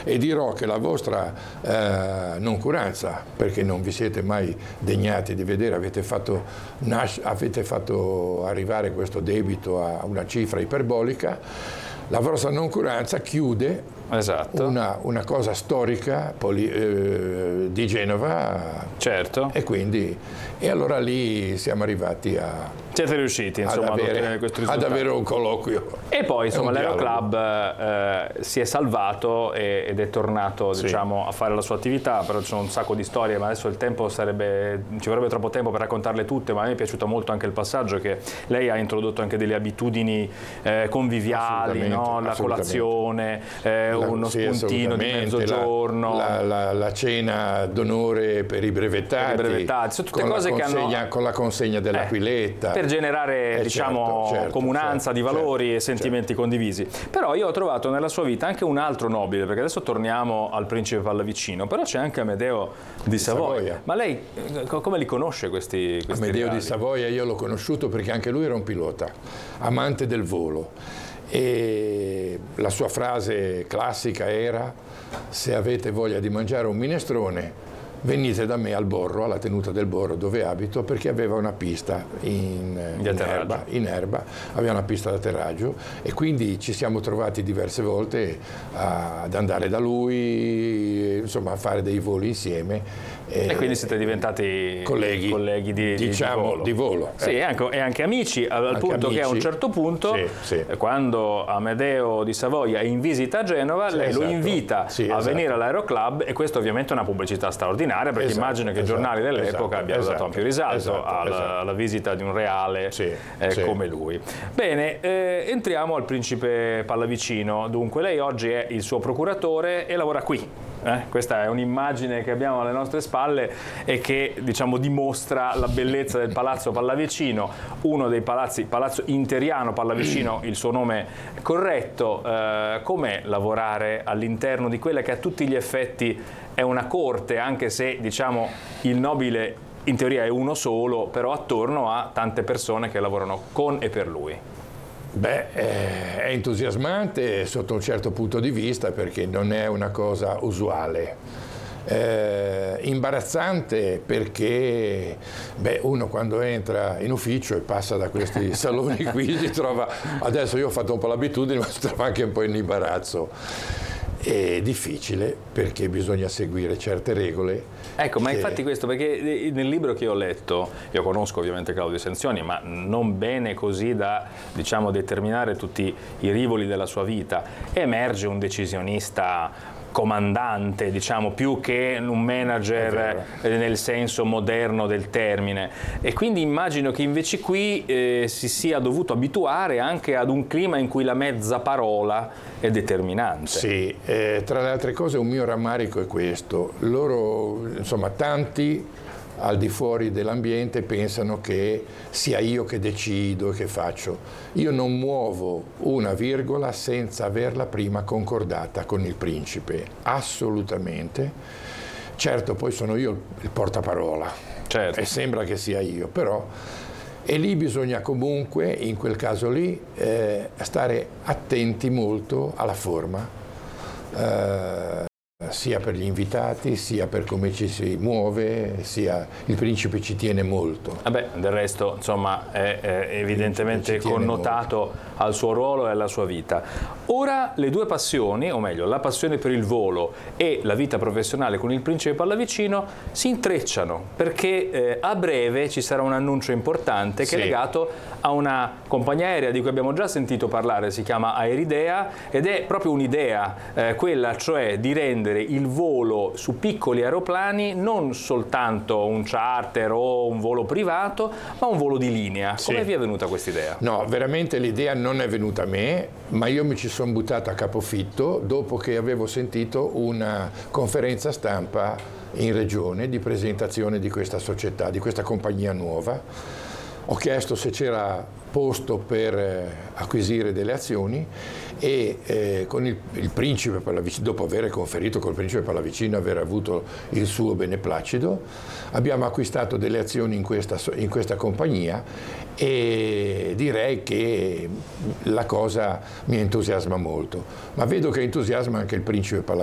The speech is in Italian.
e dirò che la vostra noncuranza, perché non vi siete mai degnati di vedere, avete fatto arrivare questo debito a una cifra iperbolica, la vostra noncuranza chiude una cosa storica di Genova, certo, e allora lì siamo arrivati siete riusciti insomma, ad avere un colloquio. E poi insomma l'Aeroclub si è salvato ed è tornato diciamo, a fare la sua attività, però ci sono un sacco di storie, ma adesso il tempo ci vorrebbe troppo tempo per raccontarle tutte, ma a me è piaciuto molto anche il passaggio che lei ha introdotto anche delle abitudini conviviali, no? La colazione, uno spuntino di mezzogiorno, la cena d'onore per i brevettati, sono tutte cose con la consegna dell'Aquiletta, per generare diciamo comunanza di valori e sentimenti condivisi. Però io ho trovato nella sua vita anche un altro nobile, perché adesso torniamo al principe Pallavicino, però c'è anche Amedeo di Savoia. Ma lei come li conosce questi Amedeo di Savoia io l'ho conosciuto perché anche lui era un pilota, amante del volo, e la sua frase classica era: se avete voglia di mangiare un minestrone venite da me al Borro, alla tenuta del Borro dove abito, perché aveva una pista in erba, aveva una pista d'atterraggio, e quindi ci siamo trovati diverse volte ad andare da lui, insomma a fare dei voli insieme. E quindi siete diventati colleghi di volo. Sì, e anche amici, al punto che a un certo punto, quando Amedeo di Savoia è in visita a Genova, lei lo invita a venire all'Aeroclub, e questo ovviamente è una pubblicità straordinaria, perché immagino che i giornali dell'epoca abbiano dato ampio risalto alla visita di un reale come lui. Bene, entriamo al principe Pallavicino. Dunque, lei oggi è il suo procuratore e lavora qui. Questa è un'immagine che abbiamo alle nostre spalle e che diciamo dimostra la bellezza del Palazzo Pallavicino, uno dei palazzi, Palazzo Interiano Pallavicino, il suo nome corretto. Com'è lavorare all'interno di quella che a tutti gli effetti è una corte, anche se diciamo il nobile in teoria è uno solo, però attorno a tante persone che lavorano con e per lui? Beh, è entusiasmante sotto un certo punto di vista, perché non è una cosa usuale. Imbarazzante perché uno quando entra in ufficio e passa da questi saloni qui si trova, adesso io ho fatto un po' l'abitudine, ma si trova anche un po' in imbarazzo. È difficile perché bisogna seguire certe regole. Ecco, ma infatti questo, perché nel libro che ho letto, io conosco ovviamente Claudio Sanzioni, ma non bene così da diciamo determinare tutti i rivoli della sua vita, emerge un decisionista comandante, diciamo, più che un manager nel senso moderno del termine, e quindi immagino che invece qui si sia dovuto abituare anche ad un clima in cui la mezza parola è determinante. Sì, tra le altre cose un mio rammarico è questo: loro, insomma, tanti al di fuori dell'ambiente pensano che sia io che decido e che faccio. Io non muovo una virgola senza averla prima concordata con il principe, assolutamente. Certo, poi sono io il portaparola, e sembra che sia io, però e lì bisogna comunque, in quel caso lì, stare attenti molto alla forma, sia per gli invitati, sia per come ci si muove, sia il principe ci tiene molto. Del resto, insomma, è evidentemente connotato al suo ruolo e alla sua vita. Ora le due passioni, o meglio, la passione per il volo e la vita professionale con il principe Pallavicino si intrecciano, perché a breve ci sarà un annuncio importante che è legato a una compagnia aerea di cui abbiamo già sentito parlare, si chiama Aeridea, ed è proprio un'idea, quella cioè di rendere il volo su piccoli aeroplani non soltanto un charter o un volo privato, ma un volo di linea. Come vi è venuta questa idea? No, veramente l'idea non è venuta a me, ma io mi ci sono buttato a capofitto dopo che avevo sentito una conferenza stampa in regione di presentazione di questa società, di questa compagnia nuova. Ho chiesto se c'era posto per acquisire delle azioni e con il principe Pallavicino, dopo aver conferito col principe Pallavicino, aver avuto il suo beneplacito, abbiamo acquistato delle azioni in questa compagnia, e direi che la cosa mi entusiasma molto, ma vedo che entusiasma anche il principe Pallavicino.